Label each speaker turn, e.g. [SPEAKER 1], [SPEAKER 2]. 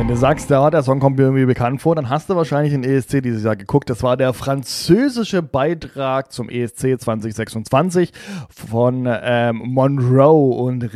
[SPEAKER 1] Wenn du sagst, der Song kommt mir irgendwie bekannt vor, dann hast du wahrscheinlich den ESC dieses Jahr geguckt. Das war der französische Beitrag zum ESC 2026 von Monroe und